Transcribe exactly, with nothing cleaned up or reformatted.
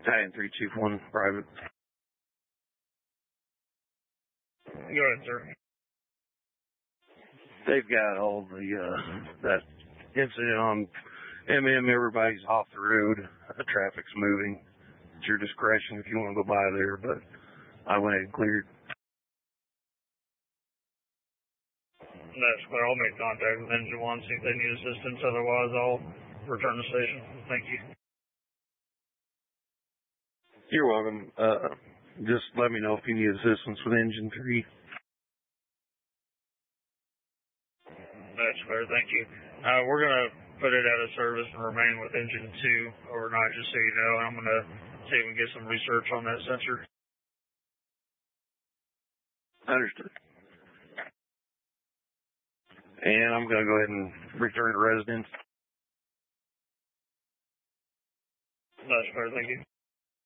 Battalion three two one, private. Go ahead, sir. They've got all the, uh, that incident on M M, everybody's off the road, the traffic's moving. It's your discretion if you want to go by there, but I went ahead and cleared. That's clear. I'll make contact with Engine one, see if they need assistance. Otherwise, I'll return to station. Thank you. You're welcome. Uh, just let me know if you need assistance with Engine three. That's clear. Thank you. Uh, we're going to put it out of service and remain with Engine two overnight, just so you know. I'm going to see if we can get some research on that sensor. Understood. And I'm going to go ahead and return to residence. That's fair. Thank you.